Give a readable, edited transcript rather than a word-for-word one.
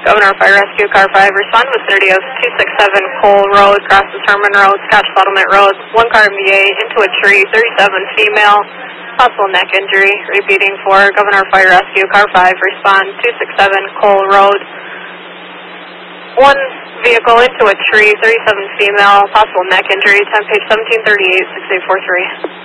Governor Fire Rescue Car 5, respond to vicinity of 267 Cole Road, crosses Herman Road, Scotch Settlement Road, one car MVA into a tree, 37 female, possible neck injury. Repeating for Governor Fire Rescue Car 5, respond 267 Cole Road, one vehicle into a tree, 37 female, possible neck injury, 10 page 1738, 6843.